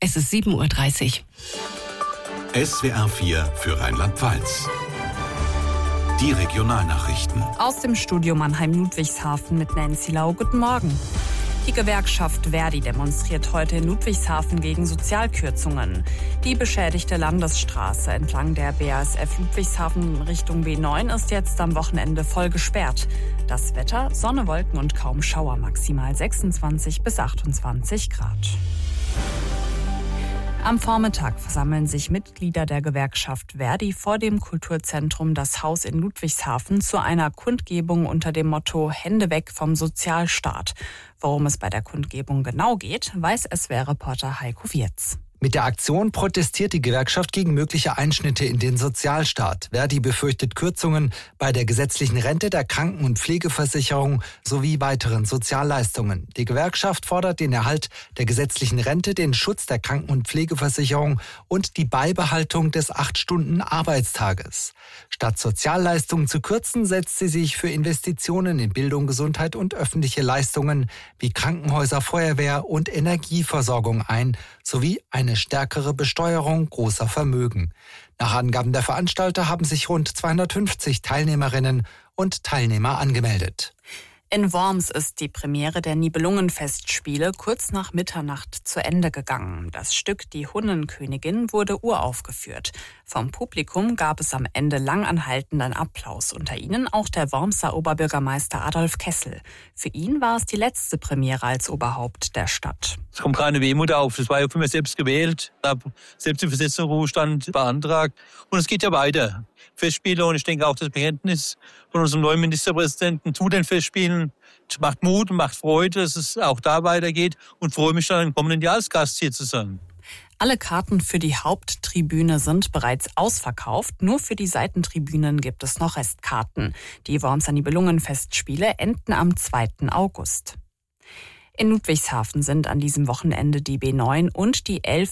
Es ist 7:30 Uhr. SWR 4 für Rheinland-Pfalz. Die Regionalnachrichten. Aus dem Studio Mannheim-Ludwigshafen mit Nancy Lau. Guten Morgen. Die Gewerkschaft ver.di demonstriert heute in Ludwigshafen gegen Sozialkürzungen. Die beschädigte Landesstraße entlang der BASF Ludwigshafen Richtung B9 ist jetzt am Wochenende voll gesperrt. Das Wetter: Sonne, Wolken und kaum Schauer, maximal 26 bis 28 Grad. Am Vormittag versammeln sich Mitglieder der Gewerkschaft ver.di vor dem Kulturzentrum Das Haus in Ludwigshafen zu einer Kundgebung unter dem Motto Hände weg vom Sozialstaat. Worum es bei der Kundgebung genau geht, weiß SWR-Reporter Heiko Wirz. Mit der Aktion protestiert die Gewerkschaft gegen mögliche Einschnitte in den Sozialstaat. ver.di befürchtet Kürzungen bei der gesetzlichen Rente, der Kranken- und Pflegeversicherung sowie weiteren Sozialleistungen. Die Gewerkschaft fordert den Erhalt der gesetzlichen Rente, den Schutz der Kranken- und Pflegeversicherung und die Beibehaltung des 8-Stunden-Arbeitstages. Statt Sozialleistungen zu kürzen, setzt sie sich für Investitionen in Bildung, Gesundheit und öffentliche Leistungen wie Krankenhäuser, Feuerwehr und Energieversorgung ein, sowie eine stärkere Besteuerung großer Vermögen. Nach Angaben der Veranstalter haben sich rund 250 Teilnehmerinnen und Teilnehmer angemeldet. In Worms ist die Premiere der Nibelungenfestspiele kurz nach Mitternacht zu Ende gegangen. Das Stück Die Hunnenkönigin wurde uraufgeführt. Vom Publikum gab es am Ende langanhaltenden Applaus, unter ihnen auch der Wormser Oberbürgermeister Adolf Kessel. Für ihn war es die letzte Premiere als Oberhaupt der Stadt. Es kommt keine Wehmut auf. Das war ja für mich selbst gewählt. Ich habe selbst den Versetzungsruhestand beantragt. Und es geht ja weiter. Festspiele, und ich denke auch das Bekenntnis von unserem neuen Ministerpräsidenten zu den Festspielen macht Mut und macht Freude, dass es auch da weitergeht, und freue mich dann im kommenden Jahr als Gast hier zu sein. Alle Karten für die Haupttribüne sind bereits ausverkauft. Nur für die Seitentribünen gibt es noch Restkarten. Die Wormser Nibelungenfestspiele enden am 2. August. In Ludwigshafen sind an diesem Wochenende die B9 und die L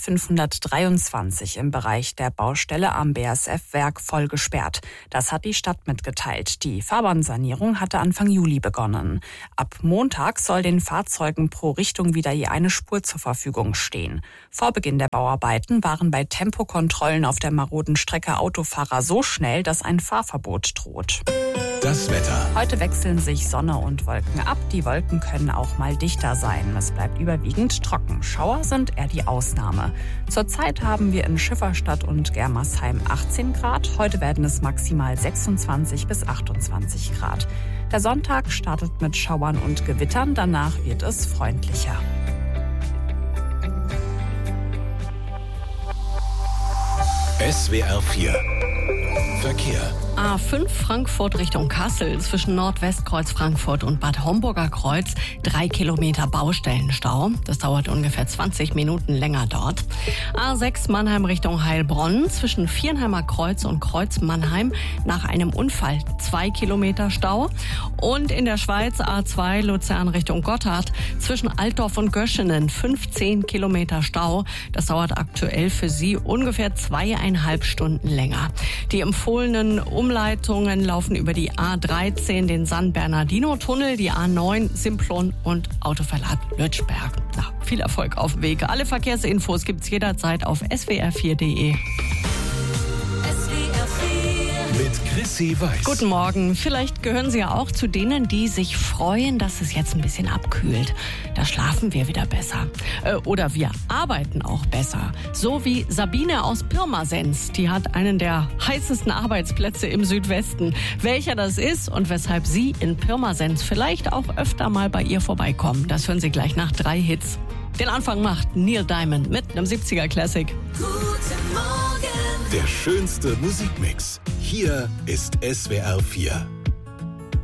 523 im Bereich der Baustelle am BASF-Werk voll gesperrt. Das hat die Stadt mitgeteilt. Die Fahrbahnsanierung hatte Anfang Juli begonnen. Ab Montag soll den Fahrzeugen pro Richtung wieder je eine Spur zur Verfügung stehen. Vor Beginn der Bauarbeiten waren bei Tempokontrollen auf der maroden Strecke Autofahrer so schnell, dass ein Fahrverbot droht. Das Wetter. Heute wechseln sich Sonne und Wolken ab. Die Wolken können auch mal dichter sein. Es bleibt überwiegend trocken. Schauer sind eher die Ausnahme. Zurzeit haben wir in Schifferstadt und Germersheim 18 Grad. Heute werden es maximal 26 bis 28 Grad. Der Sonntag startet mit Schauern und Gewittern. Danach wird es freundlicher. SWR 4 Verkehr. A5 Frankfurt Richtung Kassel zwischen Nordwestkreuz Frankfurt und Bad Homburger Kreuz 3 Kilometer Baustellenstau. Das dauert ungefähr 20 Minuten länger dort. A6 Mannheim Richtung Heilbronn zwischen Viernheimer Kreuz und Kreuz Mannheim nach einem Unfall 2 Kilometer Stau. Und in der Schweiz A2 Luzern Richtung Gotthard zwischen Altdorf und Göschenen 15 Kilometer Stau. Das dauert aktuell für Sie ungefähr 2,5 Stunden länger. Die empfohlenen Umleitungen laufen über die A13, den San Bernardino-Tunnel, die A9, Simplon und Autoverlad Lötschberg. Viel Erfolg auf dem Weg. Alle Verkehrsinfos gibt's jederzeit auf swr4.de. Mit Chrissy Weiß. Guten Morgen. Vielleicht gehören Sie ja auch zu denen, die sich freuen, dass es jetzt ein bisschen abkühlt. Da schlafen wir wieder besser. Oder wir arbeiten auch besser. So wie Sabine aus Pirmasens. Die hat einen der heißesten Arbeitsplätze im Südwesten. Welcher das ist und weshalb Sie in Pirmasens vielleicht auch öfter mal bei ihr vorbeikommen, das hören Sie gleich nach 3 Hits. Den Anfang macht Neil Diamond mit einem 70er Classic. Der schönste Musikmix. Hier ist SWR 4.